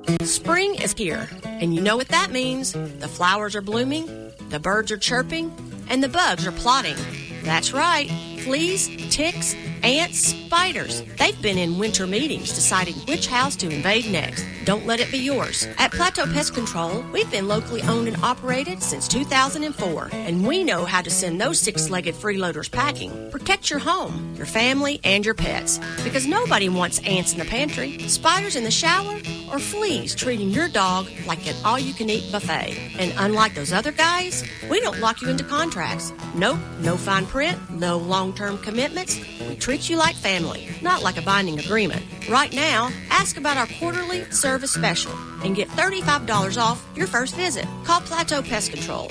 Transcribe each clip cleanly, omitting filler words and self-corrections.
Spring is here, and you know what that means. The flowers are blooming, the birds are chirping, and the bugs are plotting. That's right, fleas, ticks, ants, spiders. They've been in winter meetings deciding which house to invade next. Don't let it be yours. At Plateau Pest Control, we've been locally owned and operated since 2004, and we know how to send those six-legged freeloaders packing. Protect your home, your family, and your pets, because nobody wants ants in the pantry, spiders in the shower, or fleas treating your dog like an all-you-can-eat buffet. And unlike those other guys, we don't lock you into contracts. Nope, no fine print, no long-term commitments. We treat you like family, not like a binding agreement. Right now, ask about our quarterly service special and get $35 off your first visit. Call Plateau Pest Control,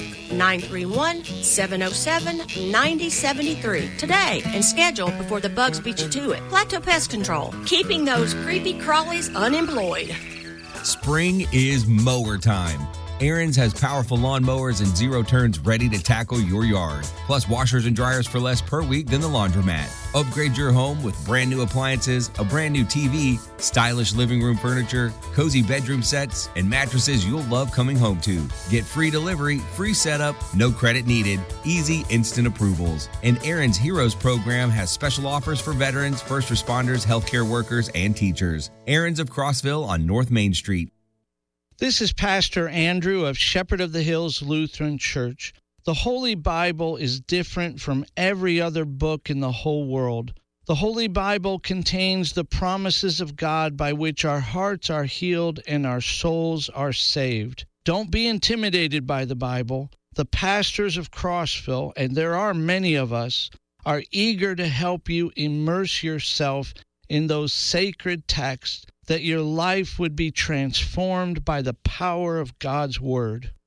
931-707-9073 today and schedule before the bugs beat you to it. Plateau Pest Control, keeping those creepy crawlies unemployed. Spring is mower time. Aaron's has powerful lawn mowers and zero turns ready to tackle your yard. Plus washers and dryers for less per week than the laundromat. Upgrade your home with brand new appliances, a brand new TV, stylish living room furniture, cozy bedroom sets, and mattresses you'll love coming home to. Get free delivery, free setup, no credit needed, easy instant approvals. And Aaron's Heroes program has special offers for veterans, first responders, healthcare workers, and teachers. Aaron's of Crossville on North Main Street. This is Pastor Andrew of Shepherd of the Hills Lutheran Church. The Holy Bible is different from every other book in the whole world. The Holy Bible contains the promises of God by which our hearts are healed and our souls are saved. Don't be intimidated by the Bible. The pastors of Crossville, and there are many of us, are eager to help you immerse yourself in those sacred texts, that your life would be transformed by the power of God's Word.